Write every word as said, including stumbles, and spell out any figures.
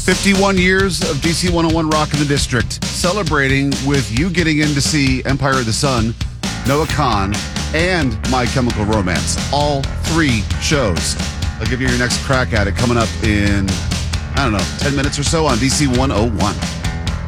fifty-one years of D C one oh one Rock in the District, celebrating with you getting in to see Empire of the Sun, Noah Kahan, and My Chemical Romance. All three shows. I'll give you your next crack at it coming up in, I don't know, ten minutes or so on D C one oh one.